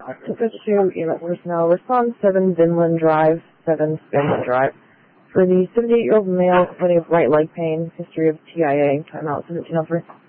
Took us to EMS personnel. Response 7, Vinland Drive, 7, Vinland Drive. For the 78-year-old male complaining of right leg pain, history of TIA, timeout 17 over.